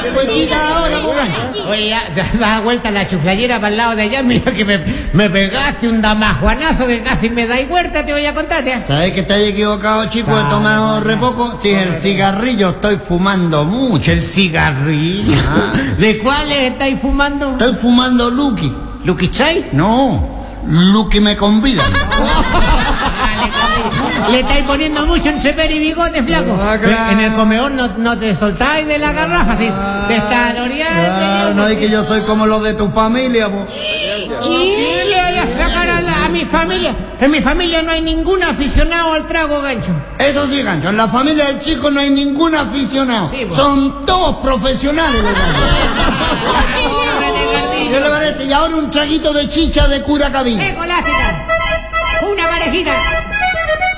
Pues quita ahora, pues Gancho. Oye, ya, da vuelta la chuflayera para el lado de allá, mira que me pegaste un damajuanazo que casi me da y huerta, te voy a contar, ¿eh? ¿Sabes que estáis equivocado, chico? He tomado re poco. Si el cigarrillo estoy fumando mucho. El cigarrillo. ¿De cuáles estáis fumando? Estoy fumando Lucky. ¿Lucky Chai? No, Lucky me convidan. Le estáis poniendo mucho entre peri y bigote, flaco. Claro. En el comedor no te soltáis de la garrafa, ¿sí? Te está gloriando. No, es que yo soy como los de tu familia, po. ¿Qué le voy a sacar a mi familia? En mi familia no hay ningún aficionado al trago, Gancho. Eso sí, Gancho, en la familia del chico no hay ningún aficionado. Sí, po. Son todos profesionales, ¿qué le parece? Y ahora un traguito de chicha de cura cabina. Colástica. Una parejita.